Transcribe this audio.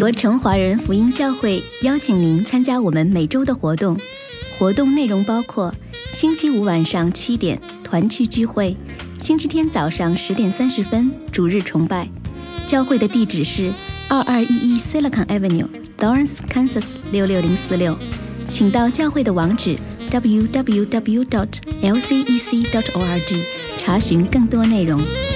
合成华人福音教会邀请您参加我们每周的活动。活动内容包括星期五晚上7点团契聚会，星期天早上10点30分主日崇拜。教会的地址是2211 Silicon Avenue Lawrence Kansas 66046，请到教会的网址 www.lcec.org 查询更多内容。